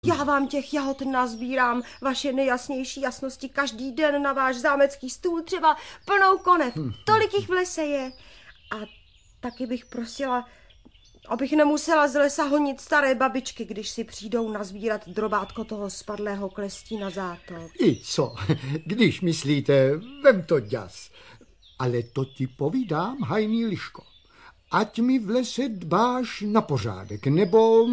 Já vám těch jahod nazbírám, vaše nejjasnější jasnosti, každý den na váš zámecký stůl třeba plnou konev. Tolik jich v lese je. A taky bych prosila, abych nemusela z lesa honit staré babičky, když si přijdou nazbírat drobátko toho spadlého klestí na zátok. I co? Když myslíte, vem to ďas. Ale to ti povídám, hajný liško. Ať mi v lese dbáš na pořádek, nebo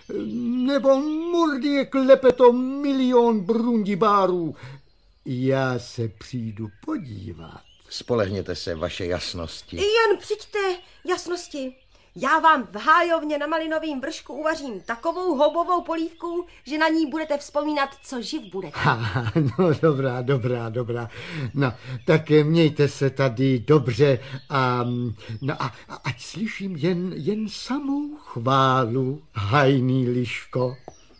murdě klepe to milion brundibárů. Já se přijdu podívat. Spolehněte se, vaše jasnosti. Jen přijďte, jasnosti. Já vám v hájovně na Malinovým vršku uvařím takovou houbovou polívku, že na ní budete vzpomínat, co živ budete. No dobrá. No, tak mějte se tady dobře a ať slyším jen samou chválu, hajný liško.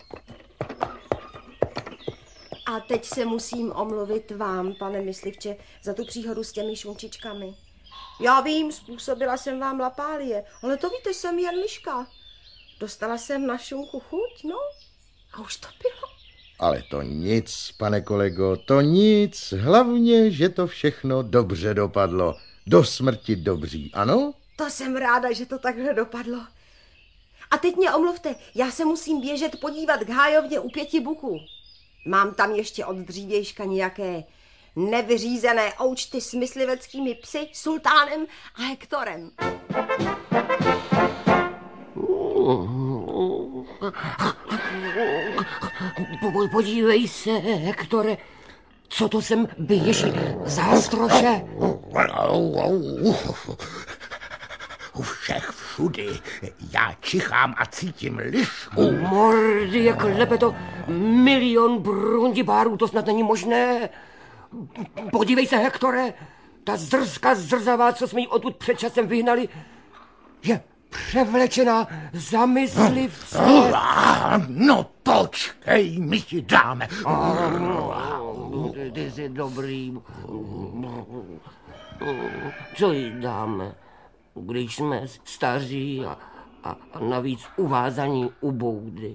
A teď se musím omluvit vám, pane myslivče, za tu příhodu s těmi šunčičkami. Já vím, způsobila jsem vám lapálie, ale to víte, jsem jen liška. Dostala jsem na šunku chuť, no, a už to bylo. Ale to nic, pane kolego, to nic. Hlavně, že to všechno dobře dopadlo. Do smrti dobří, ano? To jsem ráda, že to takhle dopadlo. A teď mě omluvte, já se musím běžet podívat k hájovně u 5 buků. Mám tam ještě od dřívějška nějaké nevyřízené oučty s mysliveckými psy, Sultánem a Hektorem. Podívej se, Hektore, co to sem běží zástroše? U všech všudy. Já čichám a cítím lišku. Mordy, jak klepe to milion brundibárů, to snad není možné. Podívej se, Hektore, ta zrzka zrzavá, co jsme ji odtud před časem vyhnali, je převlečená za myslivce. No počkej, my ti dáme. Ty jsi dobrý. Co jí dáme, když jsme staří a navíc uvázaní u boudy?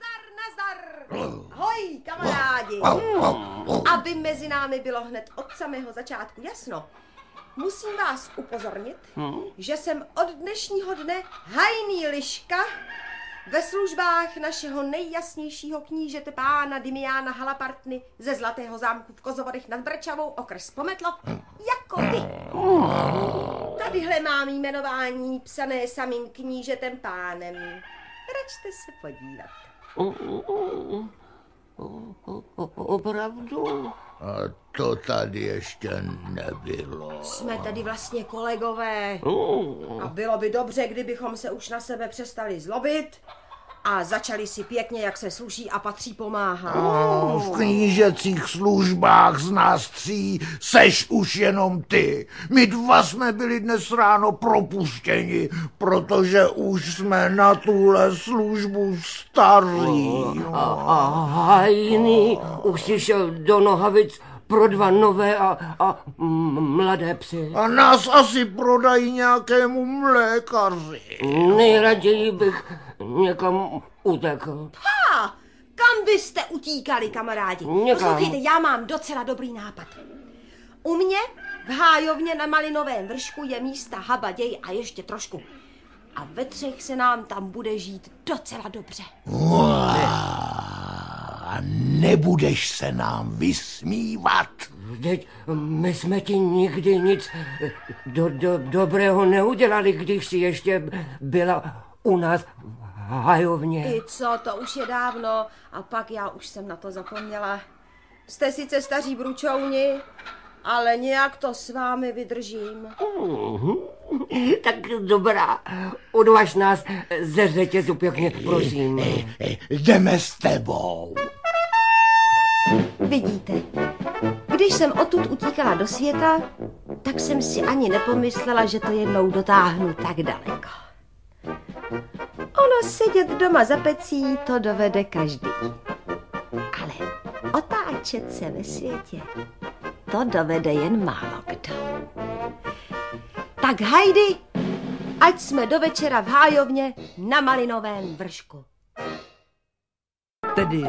Ahoj, kamarádi. Aby mezi námi bylo hned od samého začátku jasno, musím vás upozornit, že jsem od dnešního dne hajný liška ve službách našeho nejjasnějšího knížete pána Dimiána Halapartny ze Zlatého zámku v Kozovodech nad Brčavou, okres Pometlov, jako vy. Tadyhle mám jmenování psané samým knížetem pánem. Račte se podívat. Opravdu? A to tady ještě nebylo. Jsme tady vlastně kolegové. A bylo by dobře, kdybychom se už na sebe přestali zlobit a začali si pěkně, jak se sluší a patří, pomáhat. V knížecích službách z nás 3 seš už jenom ty. My 2 jsme byli dnes ráno propuštěni, protože už jsme na tuhle službu staří. A hajný už si šel do Nohavic pro 2 nové a mladé psy. A nás asi prodají nějakému mlékaři. Nejraději bych někam utekl. Kam byste utíkali, kamarádi? Někam. Poslouchejte, já mám docela dobrý nápad. U mě v hájovně na Malinovém vršku je místa habaděj a ještě trošku. A ve 3 se nám tam bude žít docela dobře. A nebudeš se nám vysmívat. Teď my jsme ti nikdy nic dobrého neudělali, když jsi ještě byla u nás v hájovně. I co, to už je dávno a pak já už jsem na to zapomněla. Jste sice staří bručouni, ale nějak to s vámi vydržím. Tak dobrá, odvaž nás ze řetězu pěkně, prosím. Jdeme s tebou. Vidíte, když jsem odtud utíkala do světa, tak jsem si ani nepomyslela, že to jednou dotáhnu tak daleko. Ono sedět doma za pecí, to dovede každý. Ale otáčet se ve světě, to dovede jen málo kdo. Tak hajdy, ať jsme do večera v hájovně na Malinovém vršku. tedy